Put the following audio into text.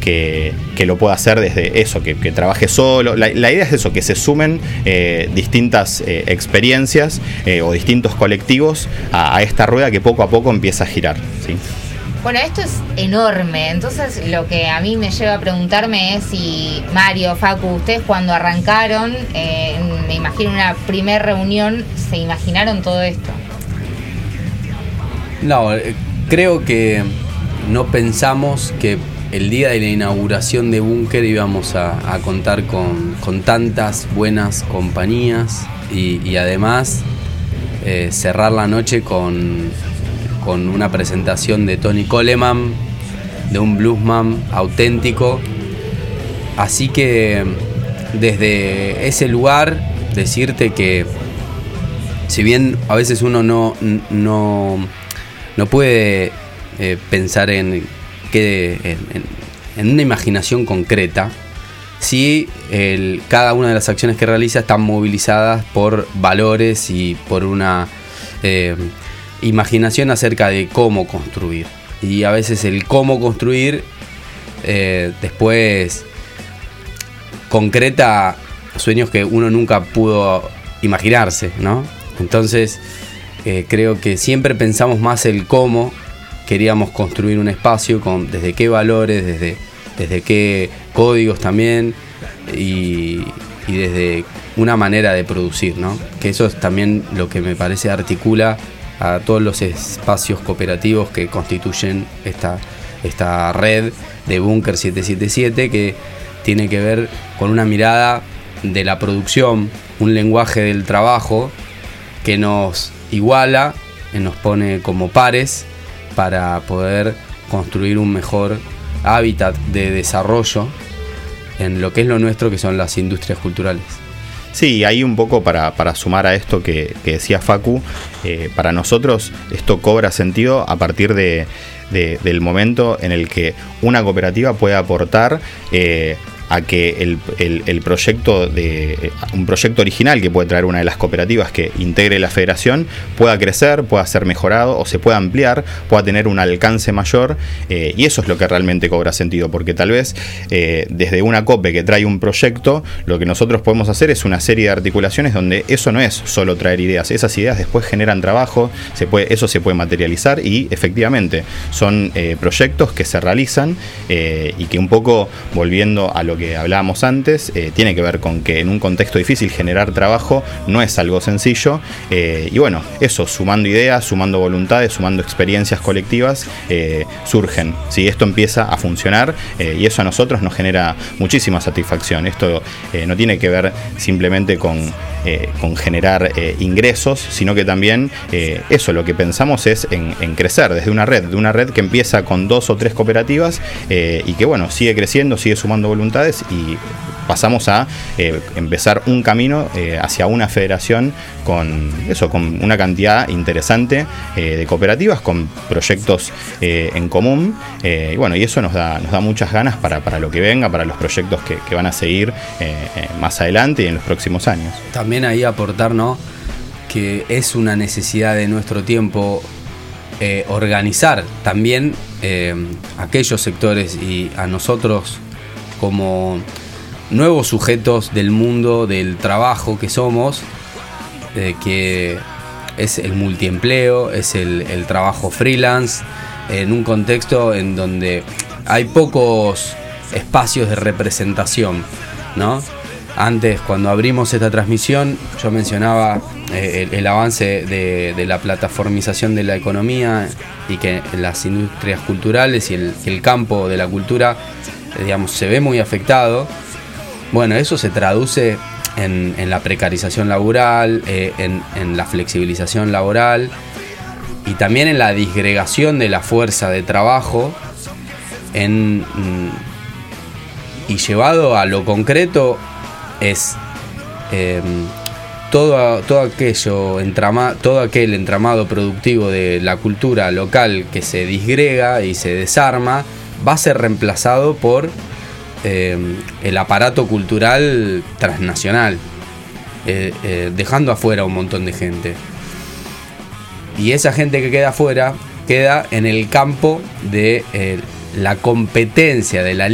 que lo pueda hacer desde eso, que trabaje solo. La idea es eso, que se sumen distintas experiencias o distintos colectivos a esta rueda que poco a poco empieza a girar, ¿sí? Bueno, esto es enorme, entonces lo que a mí me lleva a preguntarme es si Mario, Facu, ustedes cuando arrancaron, me imagino una primera reunión, ¿se imaginaron todo esto? No, creo que no pensamos que el día de la inauguración de Búnker íbamos a contar con tantas buenas compañías y además cerrar la noche con una presentación de Tony Coleman, de un bluesman auténtico. Así que desde ese lugar decirte que si bien a veces uno no puede pensar en una imaginación concreta, sí, cada una de las acciones que realiza están movilizadas por valores y por una imaginación acerca de cómo construir. Y a veces el cómo construir después concreta sueños que uno nunca pudo imaginarse, ¿no? Entonces creo que siempre pensamos más el cómo queríamos construir un espacio, desde qué valores, desde qué códigos también, y desde una manera de producir, ¿no? Que eso es también lo que me parece articula a todos los espacios cooperativos que constituyen esta red de Búnker 777, que tiene que ver con una mirada de la producción, un lenguaje del trabajo que nos iguala, que nos pone como pares para poder construir un mejor hábitat de desarrollo en lo que es lo nuestro, que son las industrias culturales. Sí, ahí un poco para sumar a esto que decía Facu, para nosotros esto cobra sentido a partir del momento en el que una cooperativa puede aportar a que el proyecto un proyecto original que puede traer una de las cooperativas que integre la federación pueda crecer, pueda ser mejorado o se pueda ampliar, pueda tener un alcance mayor, y eso es lo que realmente cobra sentido, porque tal vez desde una COPE que trae un proyecto, lo que nosotros podemos hacer es una serie de articulaciones donde eso no es solo traer ideas, esas ideas después generan trabajo, eso se puede materializar y efectivamente son proyectos que se realizan y que un poco volviendo a lo que hablábamos antes, tiene que ver con que en un contexto difícil generar trabajo no es algo sencillo, y bueno, eso, sumando ideas, sumando voluntades, sumando experiencias colectivas, surgen. Si esto empieza a funcionar, y eso a nosotros nos genera muchísima satisfacción. Esto no tiene que ver simplemente con generar ingresos, sino que también eso, lo que pensamos es en crecer desde una red que empieza con 2 o 3 cooperativas, y que bueno, sigue creciendo, sigue sumando voluntades, y pasamos a empezar un camino hacia una federación con una cantidad interesante de cooperativas, con proyectos en común, y bueno, y eso nos da muchas ganas para lo que venga, para los proyectos que van a seguir más adelante y en los próximos años. También ahí aportar, ¿no?, que es una necesidad de nuestro tiempo organizar también aquellos sectores y a nosotros como nuevos sujetos del mundo del trabajo que somos, que es el multiempleo, es el trabajo freelance, en un contexto en donde hay pocos espacios de representación, ¿no? Antes, cuando abrimos esta transmisión, yo mencionaba el avance de la plataformización de la economía y que las industrias culturales y el campo de la cultura, digamos, se ve muy afectado. Bueno, eso se traduce en la precarización laboral, en la flexibilización laboral y también en la disgregación de la fuerza de trabajo, y llevado a lo concreto es todo aquel entramado productivo de la cultura local que se disgrega y se desarma, va a ser reemplazado por el aparato cultural transnacional, dejando afuera un montón de gente. Y esa gente que queda afuera queda en el campo de la competencia, de la